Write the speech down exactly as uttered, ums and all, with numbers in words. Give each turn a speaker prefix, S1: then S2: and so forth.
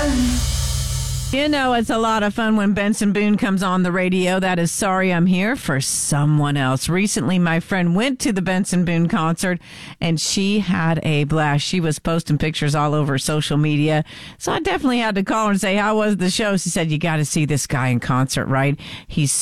S1: You know, it's a lot of fun when Benson Boone comes on the radio. That is Sorry I'm Here for Someone Else. Recently, my friend went to the Benson Boone concert, and she had a blast. She was posting pictures all over social media. So I definitely had to call her and say, how was the show? She said, you got to see this guy in concert, right? He's